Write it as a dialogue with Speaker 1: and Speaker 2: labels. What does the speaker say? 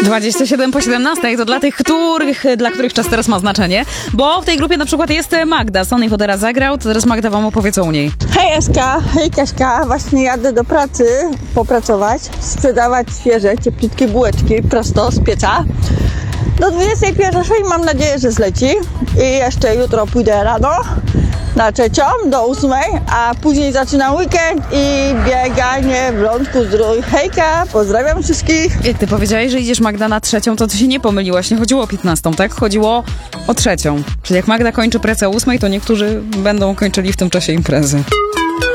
Speaker 1: 27 po 17 to dla których czas teraz ma znaczenie, bo w tej grupie na przykład jest Magda. Sony ho teraz zagrał, to teraz Magda wam opowie co u niej.
Speaker 2: Hej Eska, hej Kaśka, właśnie jadę do pracy popracować, sprzedawać świeże, cieplutkie bułeczki prosto z pieca. Do 21 mam nadzieję, że zleci i jeszcze jutro pójdę rano na 3 do 8, a później zaczynam weekend i bieganie w Lądku Zdrój. Hejka, pozdrawiam wszystkich.
Speaker 1: Jak ty powiedziałeś, że idziesz Magda na 3, to ty się nie pomyliłaś, nie chodziło o 15, tak? Chodziło o 3. Czyli jak Magda kończy pracę o 8, to niektórzy będą kończyli w tym czasie imprezy.